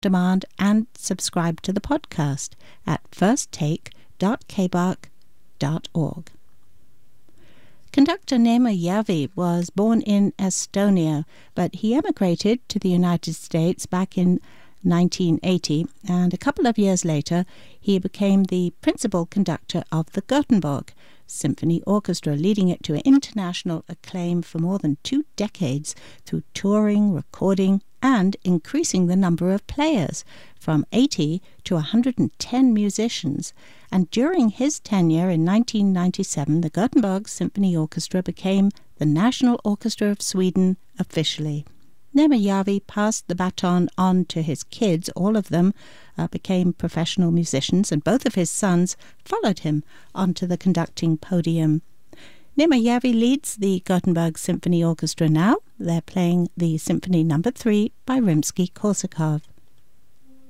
demand and subscribe to the podcast at firsttake.kbach.org. Conductor Neeme Järvi was born in Estonia, but he emigrated to the United States back in 1980, and a couple of years later he became the principal conductor of the Gothenburg Symphony Orchestra, leading it to international acclaim for more than 2 decades through touring, recording, and increasing the number of players from 80 to 110 musicians. And during his tenure in 1997, the Gothenburg Symphony Orchestra became the National Orchestra of Sweden officially. Neeme Järvi passed the baton on to his kids. All of them became professional musicians, and both of his sons followed him onto the conducting podium. Neeme Järvi leads the Gothenburg Symphony Orchestra now. They're playing the Symphony No. 3 by Rimsky-Korsakov.